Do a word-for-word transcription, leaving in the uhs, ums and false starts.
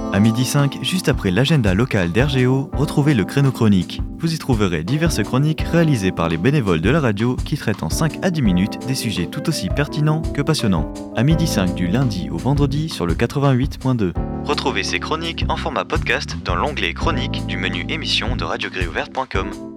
À midi cinq, juste après l'agenda local d'R G O, retrouvez le créneau chronique. Vous y trouverez diverses chroniques réalisées par les bénévoles de la radio qui traitent en cinq à dix minutes des sujets tout aussi pertinents que passionnants. À midi cinq du lundi au vendredi sur le quatre-vingt-huit point deux. Retrouvez ces chroniques en format podcast dans l'onglet chroniques du menu émission de radio gris ouverte point com.